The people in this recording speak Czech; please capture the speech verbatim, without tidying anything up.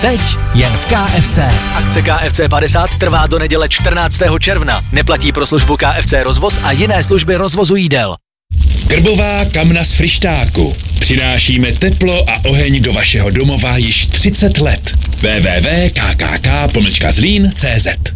Teď jen v K F C. Akce K F C padesát trvá do neděle čtrnáctého června. Neplatí pro službu K F C Rozvoz a jiné služby rozvozu jídel. Grbová kamna z Fryštáku. Přinášíme teplo a oheň do vašeho domova již třicet let. w w w tečka k k tečka zlín tečka c z